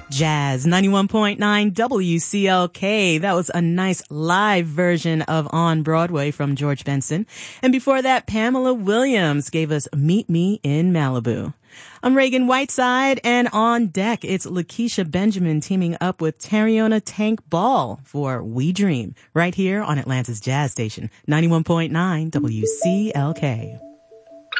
Jazz 91.9 WCLK. That was a nice live version of On Broadway from George Benson. And before that, Pamela Williams gave us Meet Me in Malibu. I'm Reagan Whiteside, and on deck, it's Lakeisha Benjamin teaming up with Tariona Tank Ball for We Dream, right here on Atlanta's Jazz Station, 91.9 WCLK.